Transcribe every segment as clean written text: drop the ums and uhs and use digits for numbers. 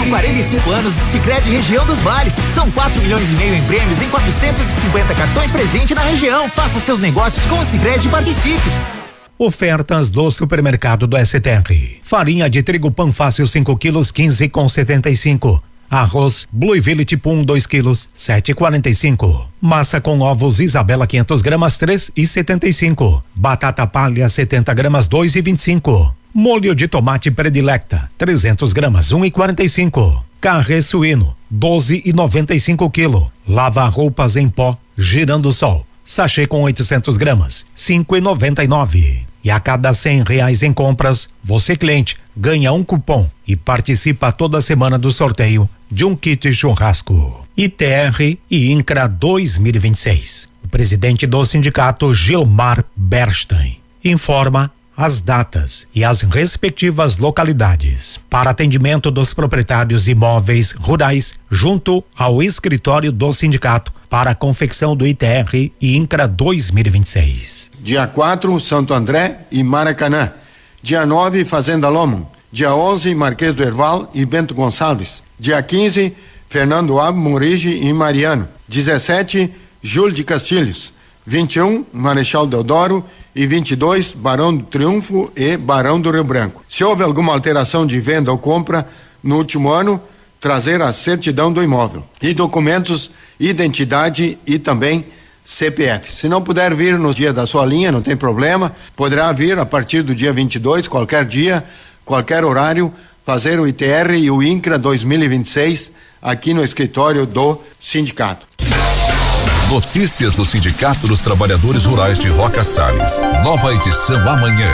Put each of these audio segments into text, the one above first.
São 45 anos de Sicredi Região dos Vales. São 4,5 milhões em prêmios em 450 cartões presente na região. Faça seus negócios com o Sicredi e participe. Ofertas do supermercado do STR. Farinha de trigo Panfácil 5 quilos 15,75. Arroz Blueville tipo 1 2 quilos 7,45. Massa com ovos Isabela 500 gramas 3,75. Batata palha 70 gramas 2,25. Molho de tomate Predilecta 300 gramas 1,45. Carré suíno 12,95 quilo. Lava roupas em pó Girando Sol sachê com 800 gramas 5,99. E a cada R$100 em compras, você cliente ganha um cupom e participa toda semana do sorteio de um kit churrasco. ITR e INCRA 2026. O presidente do sindicato, Gilmar Bernstein, informa as datas e as respectivas localidades para atendimento dos proprietários de imóveis rurais junto ao escritório do sindicato para a confecção do ITR e INCRA 2026. Dia 4, Santo André e Maracanã. Dia 9, Fazenda Lomo. Dia 11, Marquês do Herval e Bento Gonçalves. Dia 15, Fernando Abo, Murige e Mariano. 17, Júlio de Castilhos. 21, Marechal Deodoro e 22, Barão do Triunfo e Barão do Rio Branco. Se houve alguma alteração de venda ou compra no último ano, trazer a certidão do imóvel e documentos, identidade e também CPF. Se não puder vir no dia da sua linha, não tem problema, poderá vir a partir do dia 22, qualquer dia, qualquer horário, fazer o ITR e o INCRA 2026 aqui no escritório do sindicato. Notícias do Sindicato dos Trabalhadores Rurais de Roca Salles. Nova edição amanhã.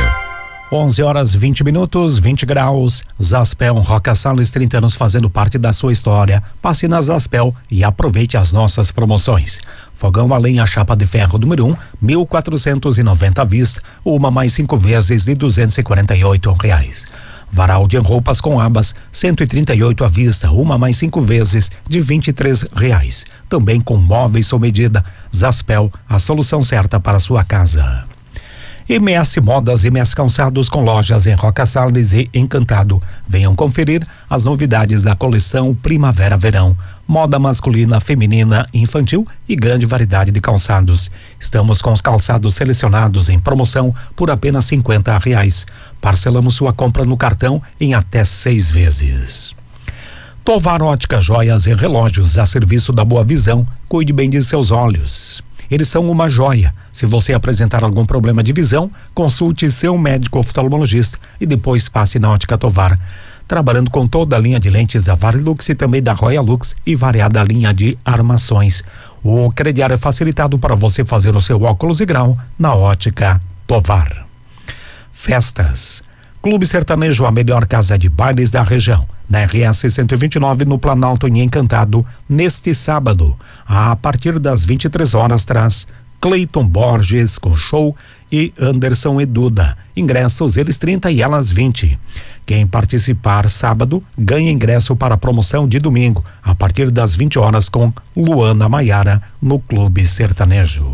11h20, 20 graus. Zaspel, Roca Salles, 30 anos fazendo parte da sua história. Passe na Zaspel e aproveite as nossas promoções. Fogão a lenha chapa de ferro número 1, 1.490 à vista, uma mais 5 vezes de R$248. Varal de roupas com abas, 138 à vista, uma mais 5 vezes de R$23. Também com móveis sob medida. Zaspel, a solução certa para a sua casa. MS Modas e MS Calçados com lojas em Roca Salles e Encantado. Venham conferir as novidades da coleção Primavera-Verão. Moda masculina, feminina, infantil e grande variedade de calçados. Estamos com os calçados selecionados em promoção por apenas R$50. Parcelamos sua compra no cartão em até 6 vezes. Tovar Ótica Joias e Relógios a serviço da Boa Visão. Cuide bem de seus olhos. Eles são uma joia. Se você apresentar algum problema de visão, consulte seu médico oftalmologista e depois passe na Ótica Tovar. Trabalhando com toda a linha de lentes da Varilux e também da Royal Lux e variada linha de armações. O crediário é facilitado para você fazer o seu óculos e grau na Ótica Tovar. Festas. Clube Sertanejo, a melhor casa de bailes da região. Na RS 129, no Planalto, em Encantado, neste sábado, a partir das 23 horas, traz Cleiton Borges com show e Anderson e Duda. Ingressos, eles 30 e elas 20. Quem participar sábado ganha ingresso para a promoção de domingo, a partir das 20 horas, com Luana Maiara, no Clube Sertanejo.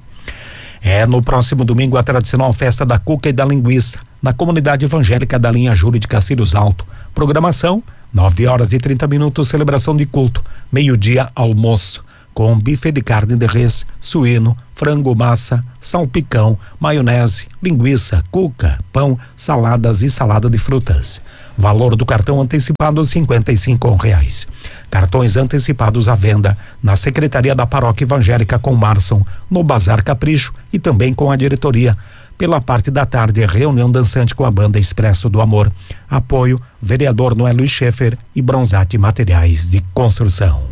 É no próximo domingo a tradicional festa da cuca e da linguiça, na comunidade evangélica da linha Júlio de Cacilhos Alto. Programação, 9h30, celebração de culto, meio-dia, almoço, com bife de carne de res, suíno, frango, massa, salpicão, maionese, linguiça, cuca, pão, saladas e salada de frutas. Valor do cartão antecipado R$55. Cartões antecipados à venda na Secretaria da Paróquia Evangélica com Marson, no Bazar Capricho e também com a diretoria. Pela parte da tarde, reunião dançante com a banda Expresso do Amor. Apoio, vereador Noé Luiz Schaeffer e Bronzate Materiais de Construção.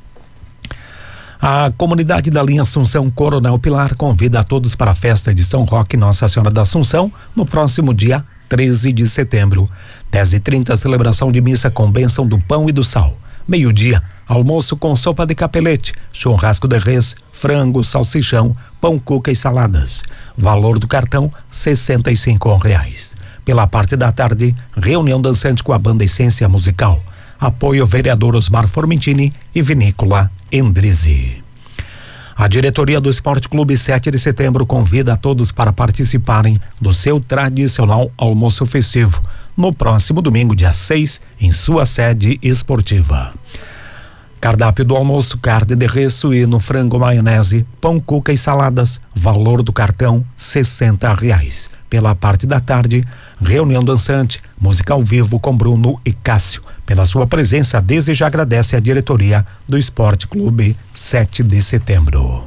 A comunidade da linha Assunção Coronel Pilar convida a todos para a festa de São Roque Nossa Senhora da Assunção no próximo dia 13 de setembro. 10h30, celebração de missa com bênção do pão e do sal. Meio-dia, almoço com sopa de capelete, churrasco de res, frango, salsichão, pão, cuca e saladas. Valor do cartão R$65. Pela parte da tarde, reunião dançante com a banda Essência Musical. Apoio vereador Osmar Formentini e Vinícola Endrizi. A diretoria do Esporte Clube 7 de Setembro convida a todos para participarem do seu tradicional almoço festivo no próximo domingo, dia 6, em sua sede esportiva. Cardápio do almoço: carne de res, suíno, frango, maionese, pão, cuca e saladas. Valor do cartão R$60. Pela parte da tarde, reunião dançante, música ao vivo com Bruno e Cássio. Pela sua presença, desde já agradece a diretoria do Esporte Clube 7 de Setembro.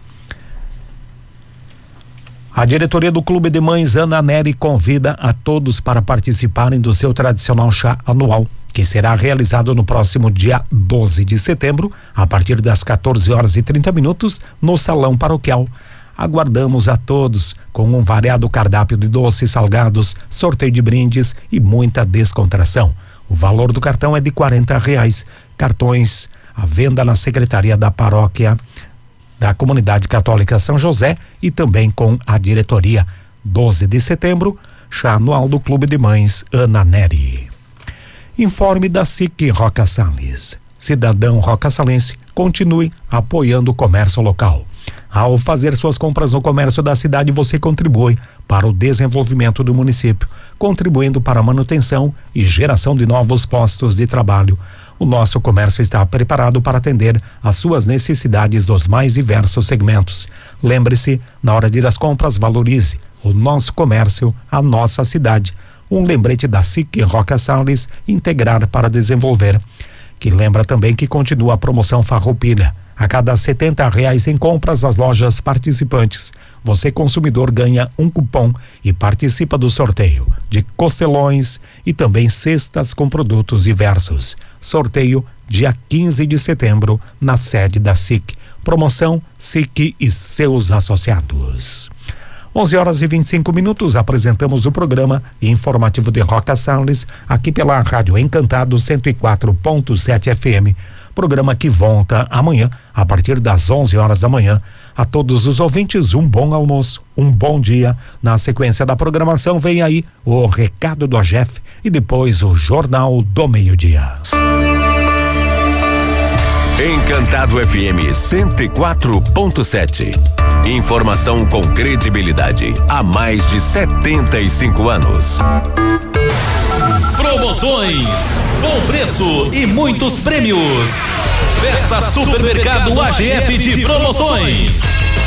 A diretoria do Clube de Mães Ana Neri convida a todos para participarem do seu tradicional chá anual, que será realizado no próximo dia 12 de setembro, a partir das 14h30, no Salão Paroquial. Aguardamos a todos com um variado cardápio de doces, salgados, sorteio de brindes e muita descontração. O valor do cartão é de R$40. Cartões à venda na Secretaria da Paróquia da Comunidade Católica São José e também com a diretoria. 12 de setembro, chá anual do Clube de Mães Ana Neri. Informe da SIC Roca Salles. Cidadão rocassalense, continue apoiando o comércio local. Ao fazer suas compras no comércio da cidade, você contribui para o desenvolvimento do município, contribuindo para a manutenção e geração de novos postos de trabalho. O nosso comércio está preparado para atender às suas necessidades dos mais diversos segmentos. Lembre-se, na hora de ir às compras, valorize o nosso comércio, a nossa cidade. Um lembrete da SIC Roca Salles, integrar para desenvolver. Que lembra também que continua a promoção Farroupilha. A cada R$70 em compras nas lojas participantes, você, consumidor, ganha um cupom e participa do sorteio de costelões e também cestas com produtos diversos. Sorteio dia 15 de setembro na sede da SIC. Promoção SIC e seus associados. 11h25, apresentamos o programa informativo de Roca Salles, aqui pela Rádio Encantado 104.7 FM. Programa que volta amanhã, a partir das 11h da manhã. A todos os ouvintes, um bom almoço, um bom dia. Na sequência da programação, vem aí o recado do AGEF e depois o Jornal do Meio-Dia. Encantado FM 104.7. Informação com credibilidade há mais de 75 anos. Promoções, bom preço e muitos prêmios. Festa Supermercado AGF de promoções.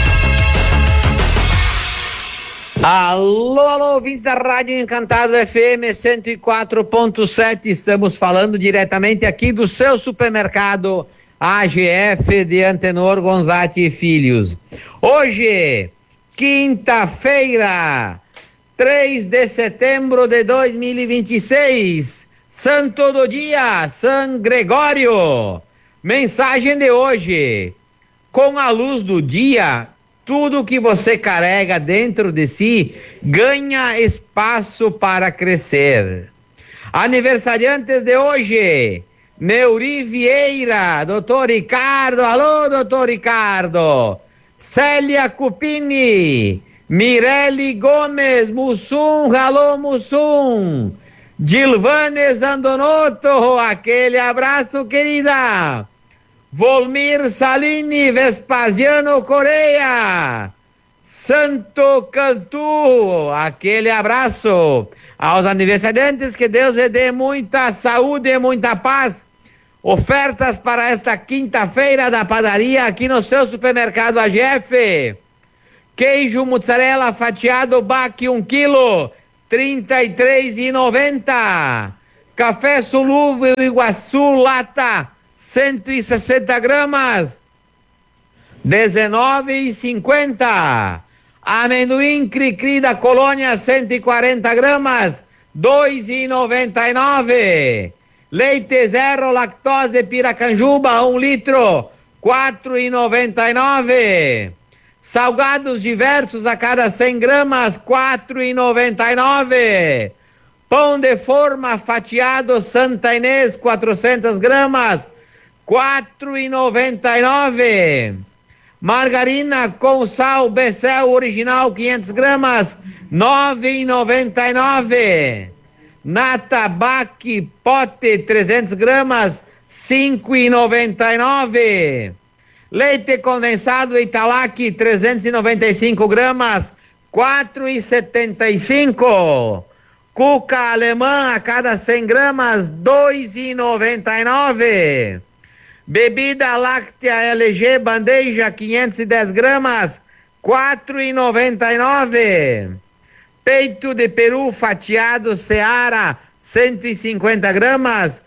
Alô, alô, ouvintes da Rádio Encantado FM 104.7. Estamos falando diretamente aqui do seu supermercado AGF de Antenor Gonzatti e Filhos. Hoje, quinta-feira, 3 de setembro de 2026, Santo do Dia, São Gregório. Mensagem de hoje: com a luz do dia, tudo que você carrega dentro de si ganha espaço para crescer. Aniversariantes de hoje: Neuri Vieira, doutor Ricardo, alô, doutor Ricardo. Célia Cupini, Mirelle Gomes, Mussum, alô, Mussum. Gilvanes Andonotto, aquele abraço, querida. Volmir Salini, Vespasiano Correia. Santo Cantu, aquele abraço. Aos aniversariantes, que Deus lhe dê muita saúde e muita paz. Ofertas para esta quinta-feira da padaria aqui no seu supermercado AGF. Queijo mussarela fatiado Baque 1 quilo, R$33,90. Café solúvel Iguaçu lata 160 gramas, R$19,50. Amendoim Cri-Cri da Colônia 140 gramas, R$2,99. Leite zero lactose Piracanjuba 1 litro, R$4,99. Salgados diversos a cada 100 gramas, R$4,99. Pão de forma fatiado Santa Inês 400 gramas, R$4,99. Margarina com sal Becel original 500 gramas, R$9,99. Nata Baque pote 300 gramas, R$5,99. Leite condensado Italac 395 gramas, R$4,75. Cuca alemã a cada 100 gramas, 2,99. Bebida láctea LG bandeja 510 gramas, 4,99. Peito de peru fatiado Seara 150 gramas,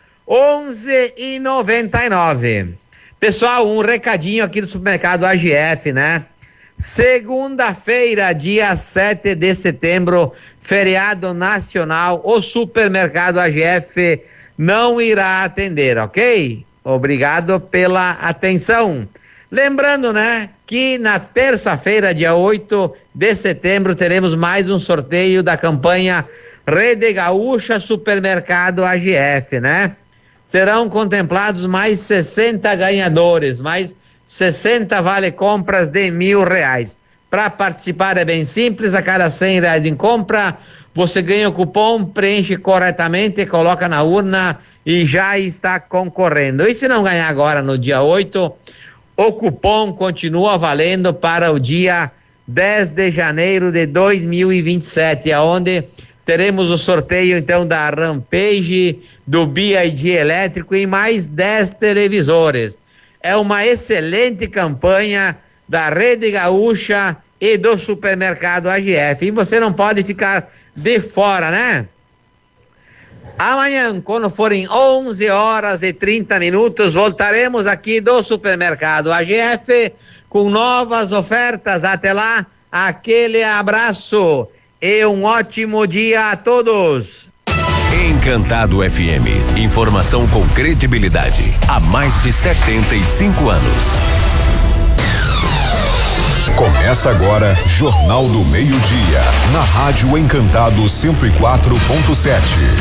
11,99. Pessoal, um recadinho aqui do supermercado AGF, né? Segunda-feira, dia 7 de setembro, feriado nacional, o supermercado AGF não irá atender, ok? Obrigado pela atenção. Lembrando, né, que na terça-feira, dia 8 de setembro, teremos mais um sorteio da campanha Rede Gaúcha Supermercado AGF, né? Serão contemplados mais 60 ganhadores, mais 60 vale-compras de R$1.000. Para participar é bem simples, a cada R$100 em compra, você ganha o cupom, preenche corretamente, coloca na urna e já está concorrendo. E se não ganhar agora no dia 8, o cupom continua valendo para o dia 10 de janeiro de 2027, aonde teremos o sorteio então da Rampage, do BID elétrico e mais 10 televisores. É uma excelente campanha da Rede Gaúcha e do supermercado AGF. E você não pode ficar de fora, né? Amanhã, quando forem 11h30, voltaremos aqui do supermercado AGF com novas ofertas. Até lá, aquele abraço e um ótimo dia a todos. Encantado FM. Informação com credibilidade. Há mais de 75 anos. Começa agora Jornal do Meio-Dia. Na Rádio Encantado 104.7.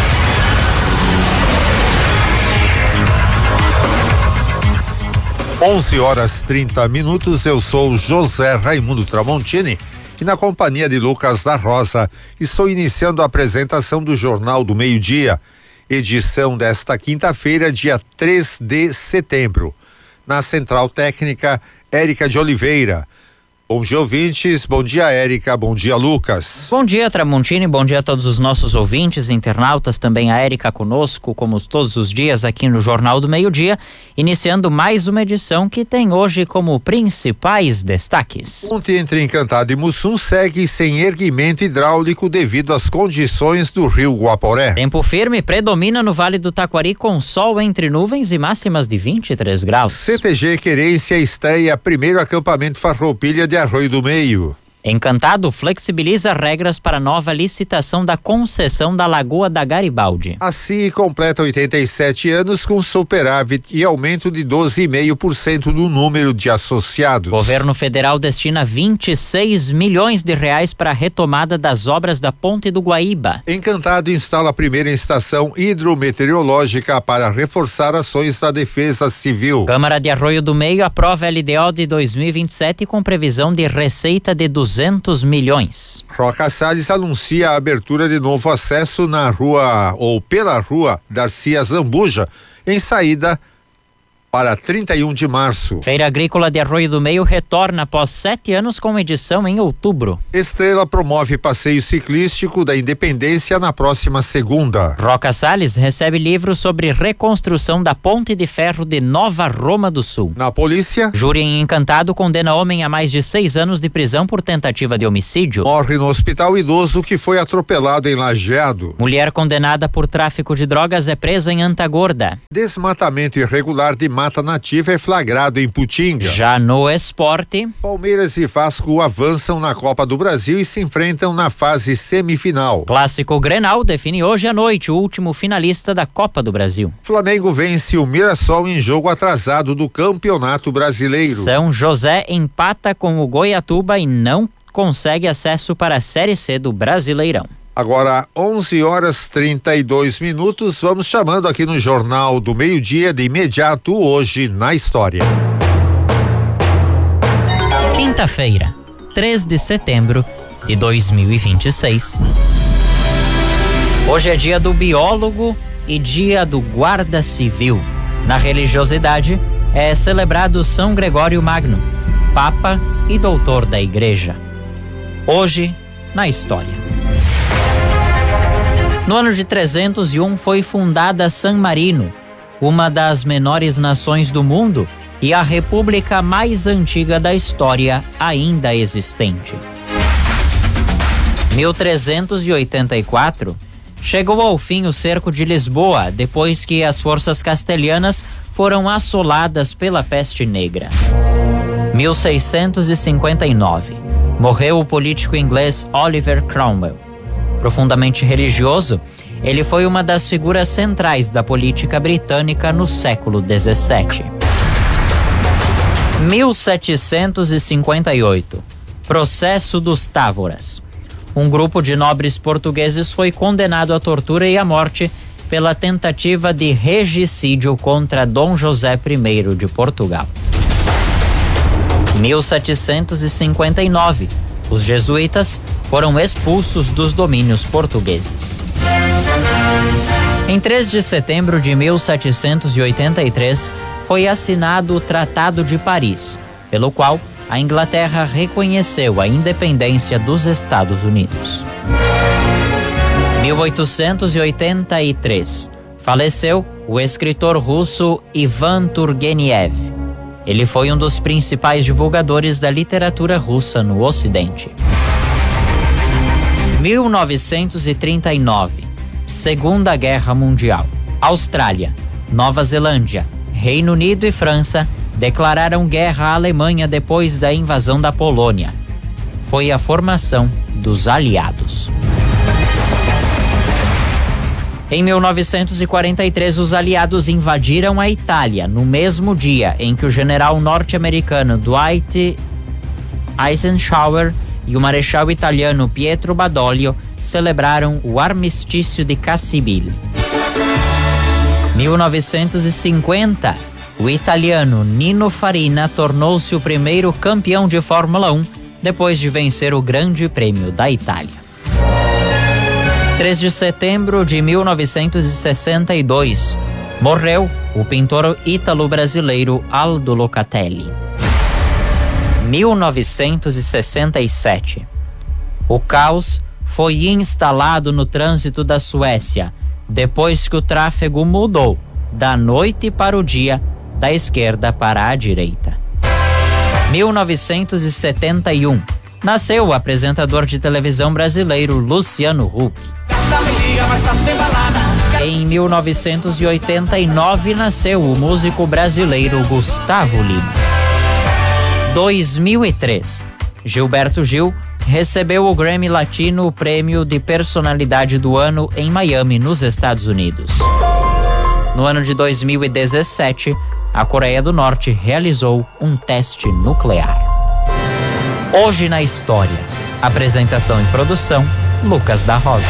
11h30. Eu sou José Raimundo Tramontini e na companhia de Lucas da Rosa estou iniciando a apresentação do Jornal do Meio-Dia, edição desta quinta-feira, dia 3 de setembro. Na Central Técnica, Érica de Oliveira. Bom dia, ouvintes. Bom dia, Érica. Bom dia, Lucas. Bom dia, Tramontini. Bom dia a todos os nossos ouvintes, internautas, também a Érica conosco, como todos os dias aqui no Jornal do Meio-Dia, iniciando mais uma edição que tem hoje como principais destaques. Ponte entre Encantado e Mussum segue sem erguimento hidráulico devido às condições do rio Guaporé. Tempo firme predomina no Vale do Taquari com sol entre nuvens e máximas de 23 graus. CTG Querência estreia primeiro acampamento Farroupilha de Arroio do Meio. Encantado flexibiliza regras para nova licitação da concessão da Lagoa da Garibaldi. A CI completa 87 anos com superávit e aumento de 12,5% no número de associados. Governo federal destina 26 milhões de reais para a retomada das obras da Ponte do Guaíba. Encantado instala a primeira estação hidrometeorológica para reforçar ações da Defesa Civil. Câmara de Arroio do Meio aprova LDO de 2027 com previsão de receita de 200 milhões. Roca Salles anuncia a abertura de novo acesso na rua ou pela rua Darcia Zambuja, em saída para 31 de março. Feira Agrícola de Arroio do Meio retorna após 7 anos com edição em outubro. Estrela promove passeio ciclístico da Independência na próxima segunda. Roca Salles recebe livro sobre reconstrução da Ponte de Ferro de Nova Roma do Sul. Na polícia, júri em Encantado condena homem a mais de 6 anos de prisão por tentativa de homicídio. Morre no hospital idoso que foi atropelado em Lajeado. Mulher condenada por tráfico de drogas é presa em Antagorda. Desmatamento irregular de mata nativa é flagrado em Putinga. Já no esporte, Palmeiras e Vasco avançam na Copa do Brasil e se enfrentam na fase semifinal. Clássico Grenal define hoje à noite o último finalista da Copa do Brasil. Flamengo vence o Mirassol em jogo atrasado do Campeonato Brasileiro. São José empata com o Goiatuba e não consegue acesso para a Série C do Brasileirão. Agora 11h32, vamos chamando aqui no Jornal do Meio-Dia de imediato hoje na história. Quinta-feira, 3 de setembro de 2026. Hoje é dia do biólogo e dia do guarda civil. Na religiosidade é celebrado São Gregório Magno, Papa e doutor da Igreja. Hoje na história. No ano de 301 foi fundada San Marino, uma das menores nações do mundo e a república mais antiga da história ainda existente. 1384, chegou ao fim o cerco de Lisboa, depois que as forças castelhanas foram assoladas pela peste negra. 1659, morreu o político inglês Oliver Cromwell. Profundamente religioso, ele foi uma das figuras centrais da política britânica no século XVII. 1758, Processo dos Távoras. Um grupo de nobres portugueses foi condenado à tortura e à morte pela tentativa de regicídio contra Dom José I de Portugal. 1759, os jesuítas foram expulsos dos domínios portugueses. Em 3 de setembro de 1783, foi assinado o Tratado de Paris, pelo qual a Inglaterra reconheceu a independência dos Estados Unidos. 1883, faleceu o escritor russo Ivan Turgenev. Ele foi um dos principais divulgadores da literatura russa no Ocidente. 1939, Segunda Guerra Mundial. Austrália, Nova Zelândia, Reino Unido e França declararam guerra à Alemanha depois da invasão da Polônia. Foi a formação dos aliados. Em 1943, os aliados invadiram a Itália no mesmo dia em que o general norte-americano Dwight Eisenhower e o marechal italiano Pietro Badoglio celebraram o armistício de Cassibile. 1950, o italiano Nino Farina tornou-se o primeiro campeão de Fórmula 1 depois de vencer o Grande Prêmio da Itália. 3 de setembro de 1962, morreu o pintor ítalo-brasileiro Aldo Locatelli. 1967, o caos foi instalado no trânsito da Suécia, depois que o tráfego mudou da noite para o dia, da esquerda para a direita. 1971, nasceu o apresentador de televisão brasileiro Luciano Huck. Em 1989, nasceu o músico brasileiro Gustavo Lima. 2003, Gilberto Gil recebeu o Grammy Latino, o prêmio de personalidade do ano em Miami, nos Estados Unidos. No ano de 2017, a Coreia do Norte realizou um teste nuclear. Hoje na História. Apresentação e produção, Lucas da Rosa.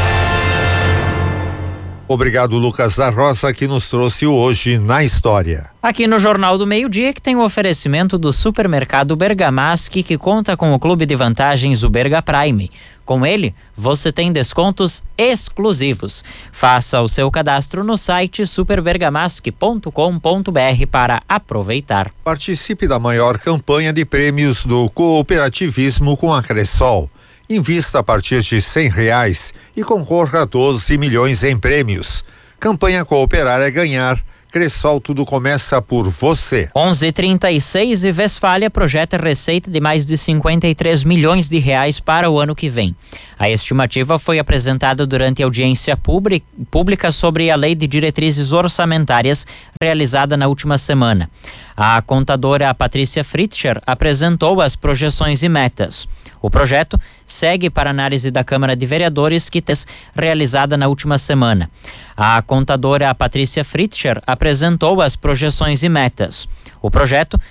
Obrigado, Lucas da Rosa, que nos trouxe Hoje na História. Aqui no Jornal do Meio-Dia, que tem o oferecimento do supermercado Bergamasque, que conta com o clube de vantagens, o Berga Prime. Com ele, você tem descontos exclusivos. Faça o seu cadastro no site superbergamasque.com.br para aproveitar. Participe da maior campanha de prêmios do cooperativismo com a Cressol. Invista a partir de R$100 e concorra a 12 milhões em prêmios. Campanha Cooperar é Ganhar. Cressol, tudo começa por você. 11h36 e Westfália projeta receita de mais de 53 milhões de reais para o ano que vem. A estimativa foi apresentada durante a audiência pública sobre a Lei de Diretrizes Orçamentárias realizada na última semana. A contadora Patrícia Fritscher apresentou as projeções e metas. O projeto segue para análise da Câmara de Vereadores, que foi realizada na última semana. A contadora Patrícia Fritscher apresentou as projeções e metas. O projeto